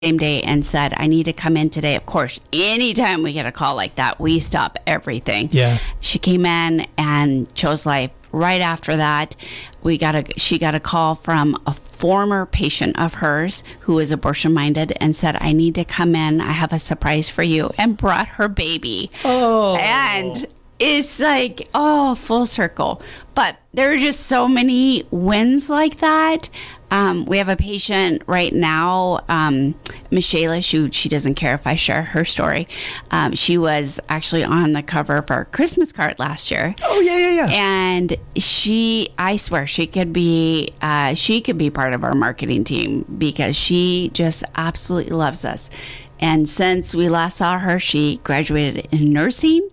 same day and said, I need to come in today. Of course, anytime we get a call like that, we stop everything. Yeah. She came in and chose life. Right after that, she got a call from a former patient of hers who was abortion minded and said, I need to come in. I have a surprise for you, and brought her baby. Oh. And it's like, full circle. But there are just so many wins like that. We have a patient right now, Michelle, she doesn't care if I share her story. She was actually on the cover of our Christmas card last year. Oh, yeah. And I swear she could be part of our marketing team, because she just absolutely loves us. And since we last saw her, she graduated in nursing.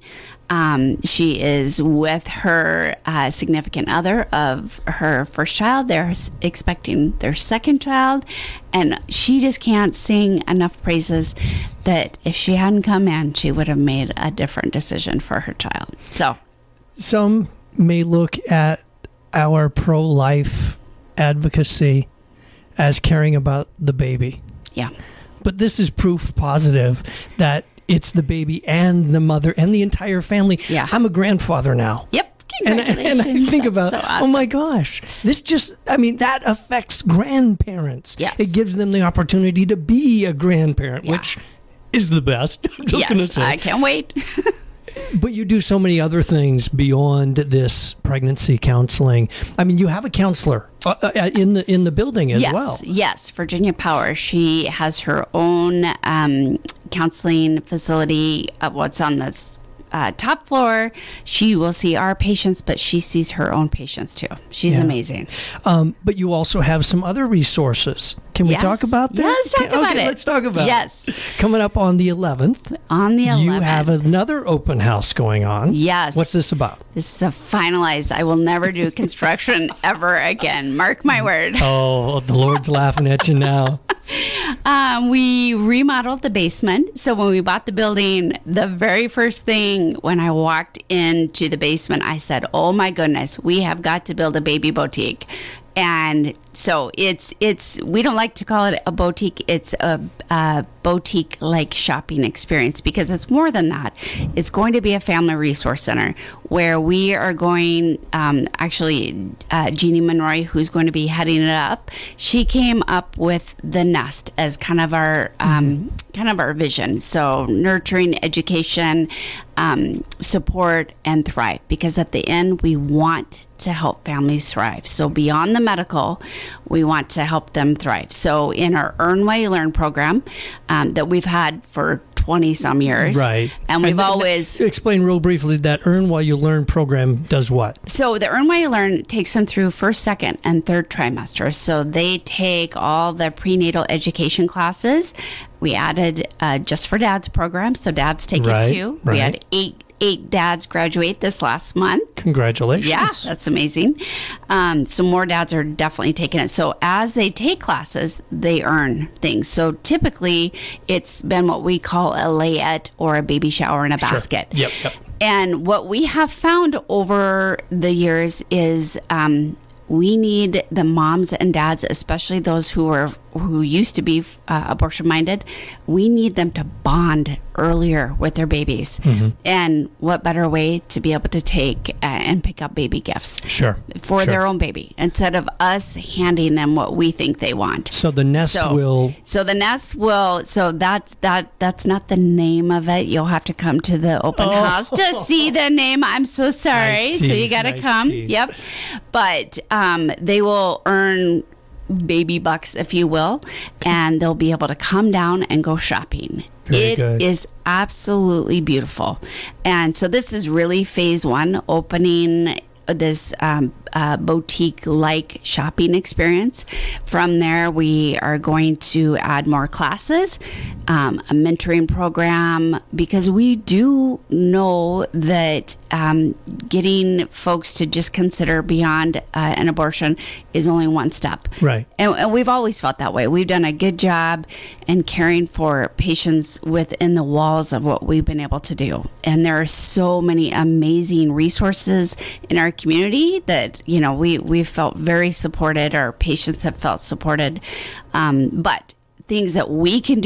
She is with her significant other of her first child. They're expecting their second child, and she just can't sing enough praises that if she hadn't come in, she would have made a different decision for her child. So, some may look at our pro-life advocacy as caring about the baby. Yeah. But this is proof positive that it's the baby and the mother and the entire family. Yeah. I'm a grandfather now. Yep. And I think about, so awesome. Oh my gosh, that affects grandparents. Yes. It gives them the opportunity to be a grandparent, which is the best. I'm just going to say. I can't wait. But you do so many other things beyond this pregnancy counseling. I mean, you have a counselor in the building as well. Yes, Virginia Power. She has her own counseling facility. What's on this top floor? She will see our patients, but she sees her own patients too. She's amazing. But you also have some other resources. Can we talk about that? Yeah, let's talk about it. Let's talk about it. Coming up on the 11th. On the 11th. You have another open house going on. Yes. What's this about? This is a finalized. I will never do construction ever again. Mark my word. Oh, the Lord's laughing at you now. We remodeled the basement. So when we bought the building, the very first thing when I walked into the basement, I said, oh my goodness, we have got to build a baby boutique. And so we don't like to call it a boutique. It's a boutique-like shopping experience, because it's more than that. It's going to be a family resource center where we are going, Jeannie Monroy, who's going to be heading it up, she came up with the Nest as kind of our vision. So nurturing, education, support, and thrive, because at the end, we want to help families thrive. So beyond the medical, we want to help them thrive. So in our Earn While You Learn program that we've had for 20 some years. Right. And we've always... Explain real briefly that Earn While You Learn program does what? So the Earn While You Learn takes them through first, second, and third trimesters. So they take all the prenatal education classes. We added Just for Dads program, so dads take it too. Right. We had eight dads graduate this last month. Congratulations. Yeah, that's amazing. So more dads are definitely taking it. So as they take classes, they earn things. So typically, it's been what we call a layette or a baby shower in a basket. Yep. And what we have found over the years is we need the moms and dads, especially those who used to be abortion minded. We need them to bond earlier with their babies. Mm-hmm. And what better way to be able to take and pick up baby gifts for their own baby, instead of us handing them what we think they want. So the Nest will. So the Nest will. So that's not the name of it. You'll have to come to the open house to see the name. I'm so sorry. Nice so you got to come. Tease. Yep. But they will earn baby bucks, if you will, and they'll be able to come down and go shopping. It is absolutely beautiful. And so this is really phase one, opening this boutique-like shopping experience. From there, we are going to add more classes, a mentoring program, because we do know that getting folks to just consider beyond an abortion is only one step. Right. And we've always felt that way. We've done a good job in caring for patients within the walls of what we've been able to do. And there are so many amazing resources in our community that, we've felt very supported. Our patients have felt supported. But things that we can do